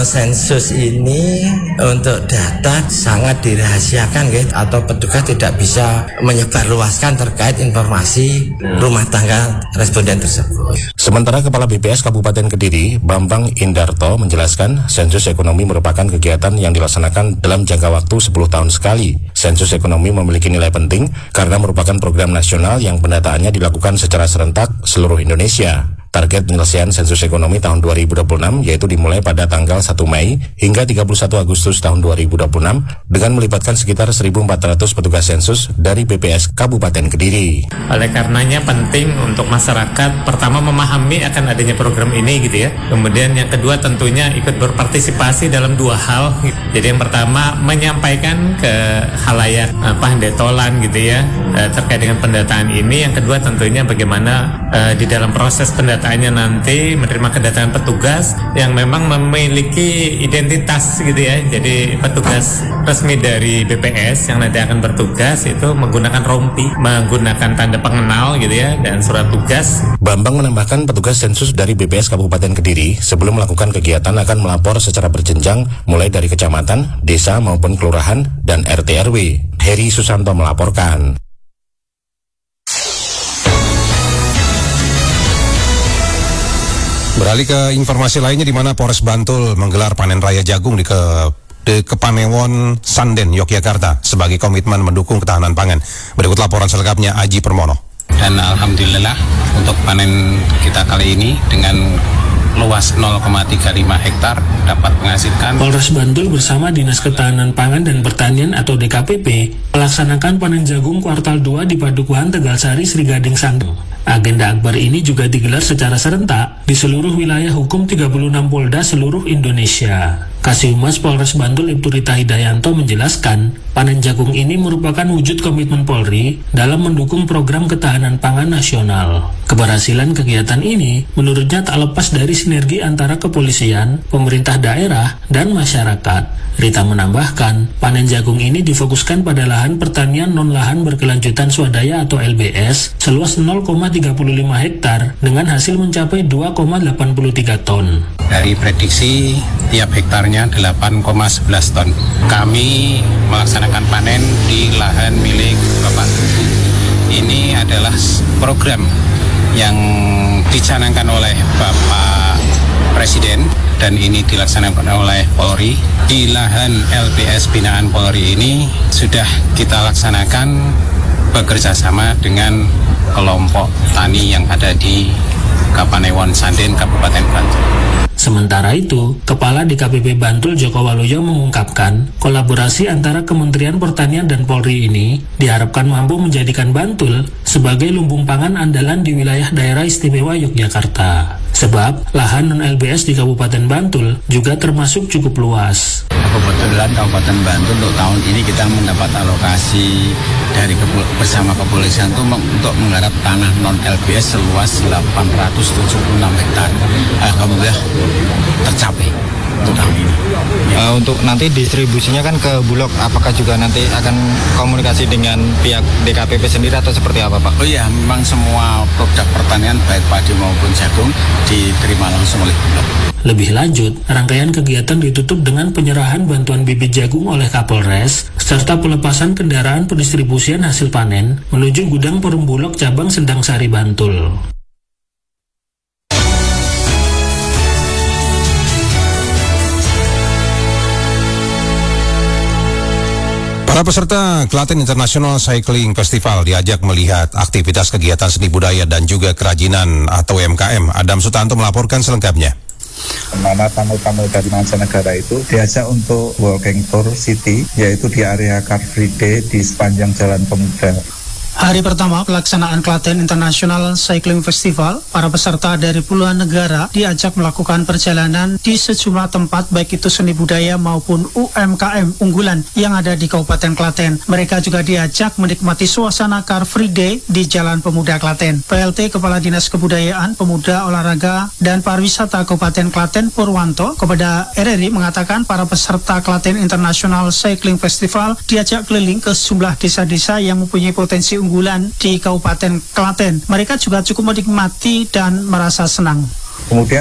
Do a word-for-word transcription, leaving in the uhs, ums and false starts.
Sensus ini untuk data sangat dirahasiakan gitu, atau petugas tidak bisa menyebarluaskan terkait informasi rumah tangga responden tersebut. Sementara Kepala B P S Kabupaten Kediri, Bambang Indarto, menjelaskan sensus ekonomi merupakan kegiatan yang dilaksanakan dalam jangka waktu sepuluh tahun sekali. Sensus ekonomi memiliki nilai penting karena merupakan program nasional yang pendataannya dilakukan secara serentak seluruh Indonesia. Target penyelesaian sensus ekonomi tahun dua ribu dua puluh enam yaitu dimulai pada tanggal satu Mei hingga tiga puluh satu Agustus tahun dua ribu dua puluh enam dengan melibatkan sekitar seribu empat ratus petugas sensus dari B P S Kabupaten Kediri. Oleh karenanya penting untuk masyarakat pertama memahami akan adanya program ini gitu ya. Kemudian yang kedua tentunya ikut berpartisipasi dalam dua hal. Jadi yang pertama menyampaikan ke khalayak apa handetolan gitu ya terkait dengan pendataan ini. Yang kedua tentunya bagaimana uh, di dalam proses pendataan Tanya nanti menerima kedatangan petugas yang memang memiliki identitas gitu ya. Jadi petugas resmi dari B P S yang nanti akan bertugas itu menggunakan rompi, menggunakan tanda pengenal gitu ya, dan surat tugas. Bambang menambahkan petugas sensus dari B P S Kabupaten Kediri sebelum melakukan kegiatan akan melapor secara berjenjang mulai dari kecamatan, desa maupun kelurahan dan R T R W. Heri Susanto melaporkan. Beralih ke informasi lainnya di mana Polres Bantul menggelar panen raya jagung di ke di Kepanewon Sanden, Yogyakarta sebagai komitmen mendukung ketahanan pangan. Berikut laporan selengkapnya Aji Permono. Dan alhamdulillah untuk panen kita kali ini dengan luas nol koma tiga lima hektar dapat menghasilkan. Polres Bantul bersama Dinas Ketahanan Pangan dan Pertanian atau D K P P melaksanakan panen jagung kuartal dua di Padukuhan Tegalsari, Sri Gading, Sanden. Agenda akbar ini juga digelar secara serentak di seluruh wilayah hukum tiga puluh enam Polda seluruh Indonesia. Kasihumas Polres Bantul Ibtu Rita Hidayanto menjelaskan, panen jagung ini merupakan wujud komitmen Polri dalam mendukung program ketahanan pangan nasional. Keberhasilan kegiatan ini menurutnya tak lepas dari sinergi antara kepolisian, pemerintah daerah, dan masyarakat. Rita menambahkan, panen jagung ini difokuskan pada lahan pertanian non-lahan berkelanjutan swadaya atau L B S seluas nol koma tiga lima hektar dengan hasil mencapai dua koma delapan tiga ton. Dari prediksi tiap hektarnya delapan koma sebelas ton. Kami melaksanakan panen di lahan milik Bapak Tugu. Ini adalah program yang dicanangkan oleh Bapak Presiden dan ini dilaksanakan oleh Polri. Di lahan L B S binaan Polri ini sudah kita laksanakan bekerja sama dengan kelompok tani yang ada di Kepanewon Sanden, Kabupaten Bantul. Sementara itu, Kepala D K P P Bantul Joko Waluyo mengungkapkan kolaborasi antara Kementerian Pertanian dan Polri ini diharapkan mampu menjadikan Bantul sebagai lumbung pangan andalan di wilayah daerah istimewa Yogyakarta. Sebab lahan non-L B S di Kabupaten Bantul juga termasuk cukup luas. Kebetulan Kabupaten Bantul untuk tahun ini kita mendapat alokasi dari kepul bersama kepolisian itu untuk menggarap tanah non-L B S seluas delapan ratus tujuh puluh enam hektar. Alhamdulillah tercapai untuk tahun ini. Ya. Uh, untuk nanti distribusinya kan ke Bulog, apakah juga nanti akan komunikasi dengan pihak D K P P sendiri atau seperti apa, Pak? Oh iya, memang semua produk pertanian baik padi maupun jagung diterima langsung oleh Bulog. Lebih lanjut, rangkaian kegiatan ditutup dengan penyerahan bantuan bibit jagung oleh Kapolres serta pelepasan kendaraan pendistribusian hasil panen menuju gudang Perum Bulog cabang Sendang Sari, Bantul. Para peserta Klaten International Cycling Festival diajak melihat aktivitas kegiatan seni budaya dan juga kerajinan atau U M K M. Adam Sutanto melaporkan selengkapnya. Mana tamu-tamu dari mancanegara itu diajak untuk walking tour city, yaitu di area Car Free Day di sepanjang Jalan Pemuda. Hari pertama pelaksanaan Klaten International Cycling Festival, para peserta dari puluhan negara diajak melakukan perjalanan di sejumlah tempat baik itu seni budaya maupun U M K M unggulan yang ada di Kabupaten Klaten. Mereka juga diajak menikmati suasana Car Free Day di Jalan Pemuda Klaten. P L T Kepala Dinas Kebudayaan, Pemuda, Olahraga, dan Pariwisata Kabupaten Klaten Purwanto kepada R R I mengatakan para peserta Klaten International Cycling Festival diajak keliling ke sejumlah desa-desa yang mempunyai potensi unggulan di Kabupaten Klaten. Mereka juga cukup menikmati dan merasa senang. Kemudian